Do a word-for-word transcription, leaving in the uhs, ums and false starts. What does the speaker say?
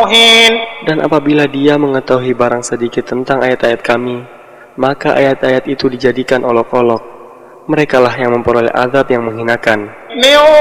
Dan apabila dia mengetahui barang sedikit tentang ayat-ayat kami, maka ayat-ayat itu dijadikan olok-olok. Merekalah yang memperoleh azab yang menghinakan.